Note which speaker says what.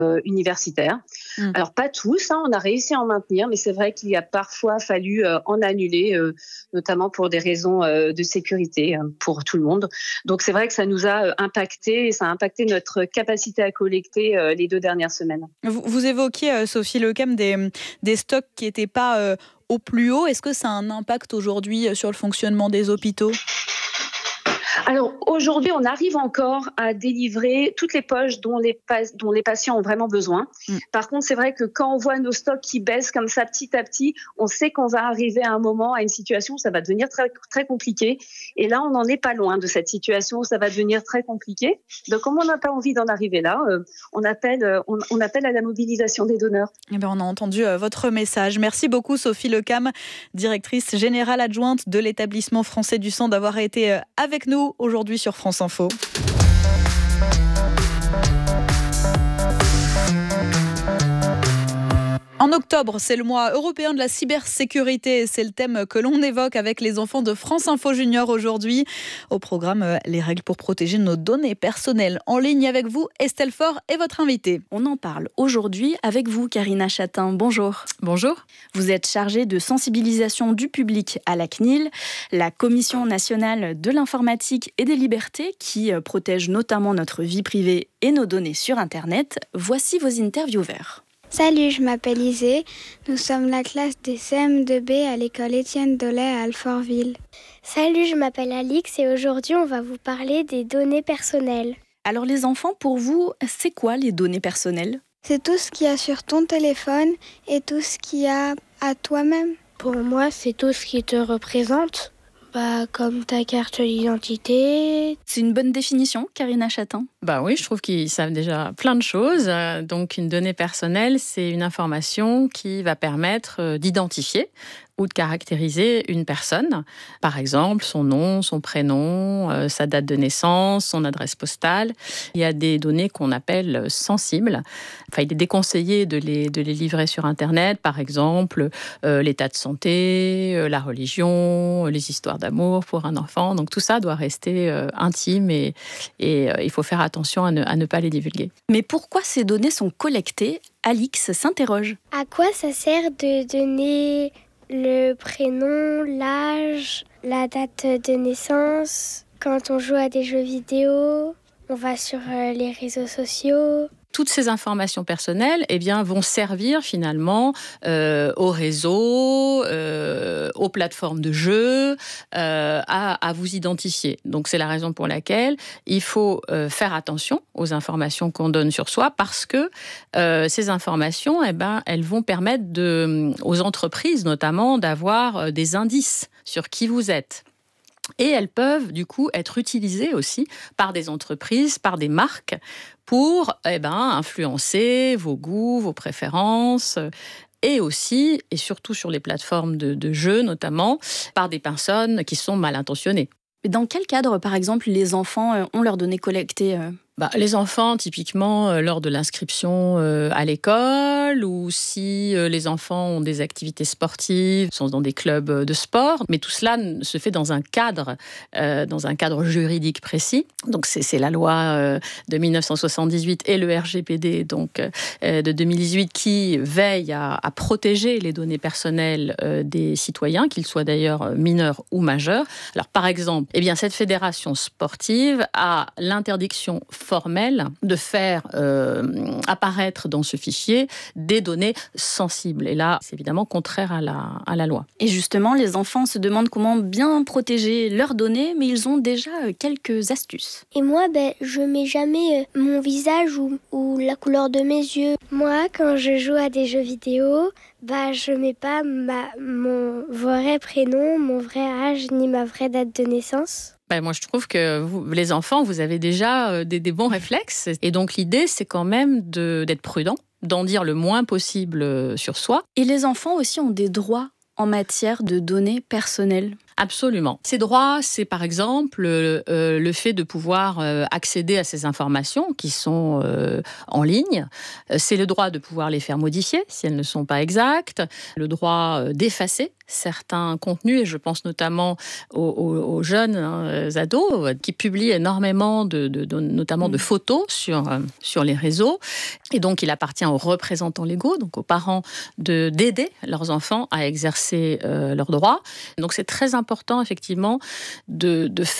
Speaker 1: universitaires. Alors pas tous, on a réussi à en maintenir, mais c'est vrai qu'il a parfois fallu en annuler, notamment pour des raisons de sécurité pour tout le monde. Donc c'est vrai que ça nous a impacté, et ça a impacté notre capacité à collecter les 2 dernières semaines.
Speaker 2: Vous évoquiez, Sophie Lecam, des stocks qui n'étaient pas au plus haut. Est-ce que ça a un impact aujourd'hui sur le fonctionnement des hôpitaux ?
Speaker 1: Alors aujourd'hui, on arrive encore à délivrer toutes les poches dont les patients ont vraiment besoin. Par contre, c'est vrai que quand on voit nos stocks qui baissent comme ça petit à petit, on sait qu'on va arriver à un moment, à une situation où ça va devenir très, très compliqué. Et là, on n'en est pas loin de cette situation où ça va devenir très compliqué. Donc, comme on n'a pas envie d'en arriver là, on appelle à la mobilisation des donneurs.
Speaker 2: Eh bien, on a entendu votre message. Merci beaucoup, Sophie Lecam, directrice générale adjointe de l'établissement français du sang, d'avoir été avec nous aujourd'hui sur France Info. En octobre, c'est le mois européen de la cybersécurité. C'est le thème que l'on évoque avec les enfants de France Info Junior aujourd'hui. Au programme, les règles pour protéger nos données personnelles. En ligne avec vous, Estelle Faure est votre invitée.
Speaker 3: On en parle aujourd'hui avec vous, Karina Chatin. Bonjour.
Speaker 2: Bonjour.
Speaker 3: Vous êtes chargée de sensibilisation du public à la CNIL, la Commission nationale de l'informatique et des libertés, qui protège notamment notre vie privée et nos données sur Internet. Voici vos intervieweurs.
Speaker 4: Salut, je m'appelle Isée. Nous sommes la classe des CM2B à l'école Étienne Dolay à Alfortville.
Speaker 5: Salut, je m'appelle Alix et aujourd'hui on va vous parler des données personnelles.
Speaker 3: Alors les enfants, pour vous, c'est quoi les données personnelles ?
Speaker 4: C'est tout ce qu'il y a sur ton téléphone et tout ce qu'il y a à toi-même.
Speaker 5: Pour moi, c'est tout ce qui te représente. Comme ta carte d'identité.
Speaker 3: C'est une bonne définition, Karina Chatin.
Speaker 6: Oui, je trouve qu'ils savent déjà plein de choses. Donc, une donnée personnelle, c'est une information qui va permettre d'identifier ou de caractériser une personne. Par exemple, son nom, son prénom, sa date de naissance, son adresse postale. Il y a des données qu'on appelle sensibles. Il est déconseillé de les livrer sur Internet. Par exemple, l'état de santé, la religion, les histoires d'amour pour un enfant. Donc tout ça doit rester intime et il faut faire attention à ne pas les divulguer.
Speaker 3: Mais pourquoi ces données sont collectées ? Alix s'interroge.
Speaker 5: À quoi ça sert de donner le prénom, l'âge, la date de naissance? Quand on joue à des jeux vidéo, on va sur les réseaux sociaux.
Speaker 6: Toutes ces informations personnelles vont servir finalement aux réseaux, aux plateformes de jeux, à vous identifier. Donc c'est la raison pour laquelle il faut faire attention aux informations qu'on donne sur soi parce que ces informations, elles vont permettre aux entreprises notamment d'avoir des indices sur qui vous êtes. Et elles peuvent du coup être utilisées aussi par des entreprises, par des marques pour influencer vos goûts, vos préférences et aussi, et surtout sur les plateformes de jeux notamment, par des personnes qui sont mal intentionnées.
Speaker 3: Dans quel cadre, par exemple, les enfants ont leurs données collectées ?
Speaker 6: Les enfants, typiquement, lors de l'inscription à l'école, ou si les enfants ont des activités sportives, sont dans des clubs de sport. Mais tout cela se fait dans un cadre juridique précis. Donc, c'est la loi de 1978 et le RGPD de 2018 qui veillent à protéger les données personnelles des citoyens, qu'ils soient d'ailleurs mineurs ou majeurs. Alors, par exemple, cette fédération sportive a l'interdiction formelle de faire apparaître dans ce fichier des données sensibles. Et là, c'est évidemment contraire à la loi.
Speaker 3: Et justement, les enfants se demandent comment bien protéger leurs données, mais ils ont déjà quelques astuces.
Speaker 5: Et moi, je mets jamais mon visage ou la couleur de mes yeux. Moi, quand je joue à des jeux vidéo, je mets pas mon vrai prénom, mon vrai âge, ni ma vraie date de naissance.
Speaker 6: Moi, je trouve que vous, les enfants, vous avez déjà des bons réflexes. Et donc, l'idée, c'est quand même d'être prudent, d'en dire le moins possible sur soi.
Speaker 3: Et les enfants aussi ont des droits en matière de données personnelles.
Speaker 6: Absolument. Ces droits, c'est par exemple le fait de pouvoir accéder à ces informations qui sont en ligne. C'est le droit de pouvoir les faire modifier si elles ne sont pas exactes. Le droit d'effacer certains contenus, et je pense notamment aux jeunes ados qui publient énormément notamment de photos sur les réseaux. Et donc, il appartient aux représentants légaux, donc aux parents, d'aider leurs enfants à exercer leurs droits. Donc, c'est très important, effectivement, de faire